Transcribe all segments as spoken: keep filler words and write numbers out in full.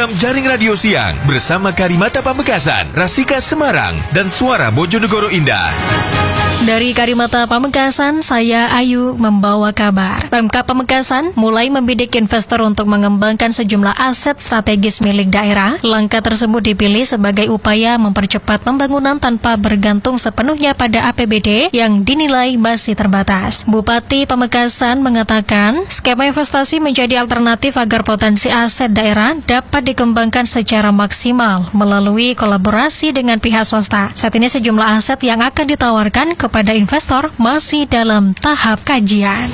program Jaring Radio Siang bersama Karimata Pamekasan, Rasika Semarang, dan Suara Bojonegoro Indah. Dari Karimata Pamekasan, saya Ayu membawa kabar. Pemkab Pamekasan mulai membidik investor untuk mengembangkan sejumlah aset strategis milik daerah. Langkah tersebut dipilih sebagai upaya mempercepat pembangunan tanpa bergantung sepenuhnya pada A P B D yang dinilai masih terbatas. Bupati Pamekasan mengatakan, skema investasi menjadi alternatif agar potensi aset daerah dapat dikembangkan secara maksimal melalui kolaborasi dengan pihak swasta. Saat ini sejumlah aset yang akan ditawarkan ke kepada investor masih dalam tahap kajian.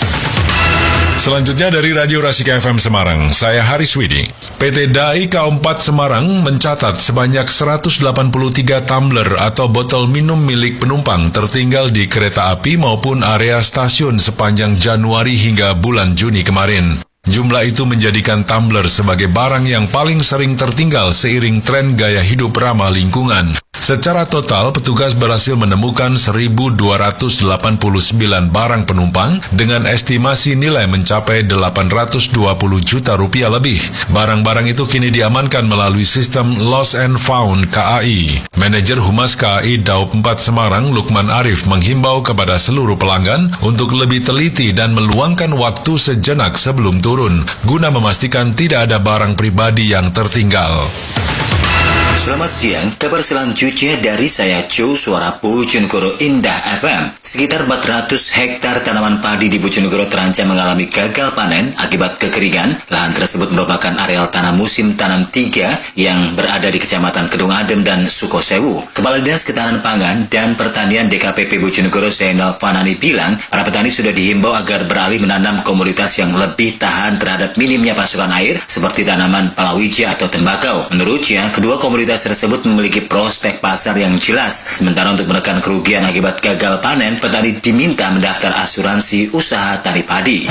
Selanjutnya dari Radio Rasika F M Semarang, saya Haris Widi. P T D A I K empat Semarang mencatat sebanyak seratus delapan puluh tiga tumbler atau botol minum milik penumpang tertinggal di kereta api maupun area stasiun sepanjang Januari hingga bulan Juni kemarin. Jumlah itu menjadikan tumbler sebagai barang yang paling sering tertinggal seiring tren gaya hidup ramah lingkungan. Secara total, petugas berhasil menemukan seribu dua ratus delapan puluh sembilan barang penumpang dengan estimasi nilai mencapai delapan ratus dua puluh juta rupiah lebih. Barang-barang itu kini diamankan melalui sistem Lost and Found K A I. Manajer Humas K A I Daop empat Semarang, Lukman Arif, menghimbau kepada seluruh pelanggan untuk lebih teliti dan meluangkan waktu sejenak sebelum turun, guna memastikan tidak ada barang pribadi yang tertinggal. Selamat siang, kabar selanjutnya dari saya Joe, Suara Bojonegoro Indah F M. Sekitar empat ratus hektar tanaman padi di Bojonegoro terancam mengalami gagal panen akibat kekeringan. Lahan tersebut merupakan areal tanah musim tanam tiga yang berada di Kecamatan Kedung Adem dan Sukosewu. Kepala Dinas Ketahanan Pangan dan Pertanian D K P P Bojonegoro Zainal Fanani bilang, para petani sudah dihimbau agar beralih menanam komoditas yang lebih tahan terhadap minimnya pasokan air seperti tanaman palawija atau tembakau. Menurutnya, kedua komoditas tersebut memiliki prospek pasar yang jelas. Sementara untuk menekan kerugian akibat gagal panen, petani diminta mendaftar asuransi usaha tani padi.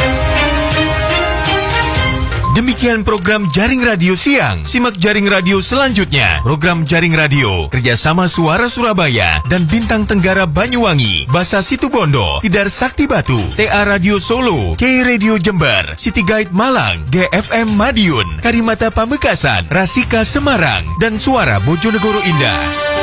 Demikian program Jaring Radio Siang. Simak Jaring Radio selanjutnya. Program Jaring Radio kerjasama Suara Surabaya dan Bintang Tenggara Banyuwangi, Basa Situbondo, Tidar Sakti Batu, T A Radio Solo, K Radio Jember, City Guide Malang, G F M Madiun, Karimata Pamekasan, Rasika Semarang, dan Suara Bojonegoro Indah.